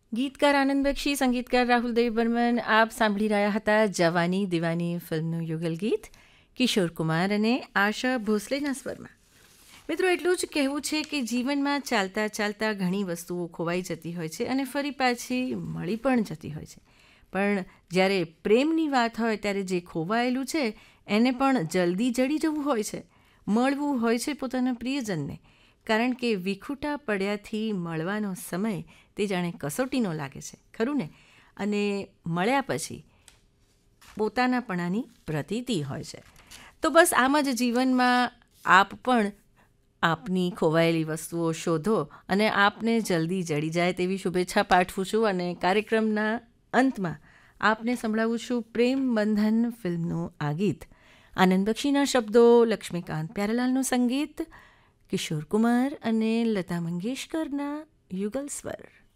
ગીતકાર આનંદ બક્ષી, સંગીતકાર રાહુલ દેવ બર્મન. આપ સાંભળી રહ્યા હતા જવાની દિવાની ફિલ્મનું યુગલ ગીત કિશોર કુમાર અને આશા ભોસલેના સ્વરમાં. મિત્રો, એટલું જ કહેવું છે કે જીવનમાં ચાલતા ચાલતા ઘણી વસ્તુઓ ખોવાઈ જતી હોય છે અને ફરી પાછી મળી પણ જતી હોય છે. પણ જ્યારે પ્રેમની વાત હોય ત્યારે જે ખોવાયેલું છે એને પણ જલ્દી જડી જવું હોય છે, મળવું હોય છે પોતાના પ્રિયજનને. કારણ કે વિખૂટા પડ્યાથી મળવાનો સમય તે જાણે કસોટીનો લાગે છે, ખરું ને? અને મળ્યા પછી પોતાનાપણાની પ્રતીતિ હોય છે. તો બસ આમ જ જીવનમાં આપ પણ આપની ખોવાયેલી વસ્તુઓ શોધો અને આપને જલ્દી જડી જાય તેવી શુભેચ્છા પાઠવું છું. અને કાર્યક્રમના અંતમાં આપને સંભળાવું છું પ્રેમ બંધન ફિલ્મનું આ ગીત. આનંદ બક્ષીના શબ્દો, લક્ષ્મીકાંત પ્યારેલાલનું સંગીત, કિશોર કુમાર અને લતા મંગેશકરના યુગલ સ્વર.